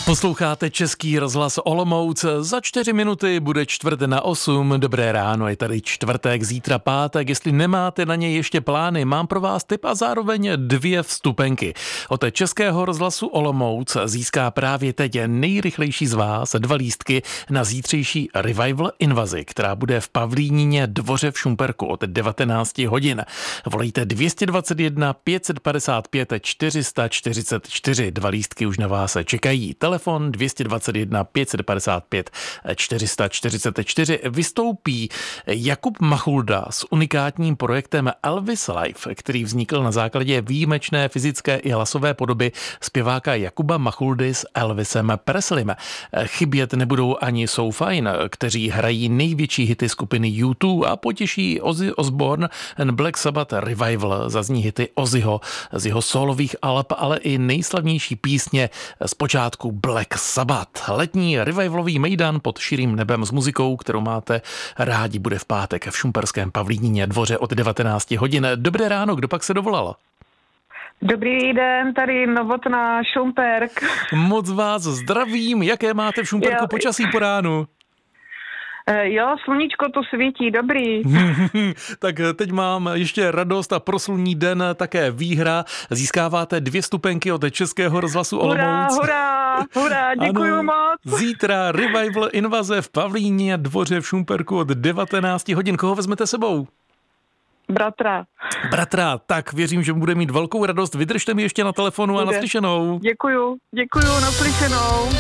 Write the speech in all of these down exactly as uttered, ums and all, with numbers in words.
Posloucháte Český rozhlas Olomouc. Za čtyři minuty bude čtvrt na osm. Dobré ráno, je tady čtvrtek, zítra pátek. Jestli nemáte na něj ještě plány, mám pro vás tip a zároveň dvě vstupenky. Od Českého rozhlasu Olomouc získá právě teď nejrychlejší z vás dva lístky na zítřejší Revival Invazi, která bude v Pavlínině Dvoře v Šumperku od devatenáct hodin. Volejte dvě stě dvacet jedna pět set padesát pět čtyři sta čtyřicet čtyři. Dva lístky už na vás čekají. Telefon dvě stě dvacet jedna pět set padesát pět čtyři sta čtyřicet čtyři. Vystoupí Jakub Machulda s unikátním projektem Elvis Live, který vznikl na základě výjimečné fyzické i hlasové podoby zpěváka Jakuba Machuldy s Elvisem Presleym. Chybět nebudou ani So Fine, kteří hrají největší hity skupiny U dva, a potěší Ozzy Osbourne and Black Sabbath Revival. Zazní hity Ozzyho z jeho solových alb, ale i nejslavnější písně z počátku Black Sabbath. Letní revivalový mejdan pod širým nebem s muzikou, kterou máte rádi, bude v pátek v šumperském Pavlínině Dvoře od devatenáct hodin. Dobré ráno, kdo pak se dovolal? Dobrý den, tady Novotná, Šumperk. Moc vás zdravím, jaké máte v Šumperku jo. počasí po ránu? Jo, sluníčko tu svítí, dobrý. Tak teď mám ještě radost a proslunný den také výhra. Získáváte dvě vstupenky od Českého rozhlasu Olomouc. Hurá, hurá, hurá, děkuju ano, moc. Zítra Revival Invaze v Pavlíně Dvoře v Šumperku od devatenáct hodin. Koho vezmete sebou? Bratra. Bratra, tak věřím, že bude mít velkou radost. Vydržte mi ještě na telefonu bude. A naslyšenou. Děkuju, děkuju, naslyšenou.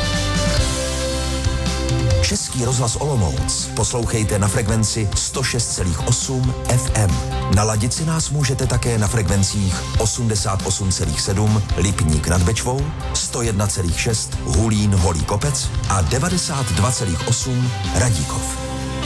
Český rozhlas Olomouc poslouchejte na frekvenci sto šest celá osm F M. Naladit si nás můžete také na frekvencích osmdesát osm celá sedm Lipník nad Bečvou, sto jedna celá šest Hulín Holý Kopec a devadesát dva celá osm Radíkov.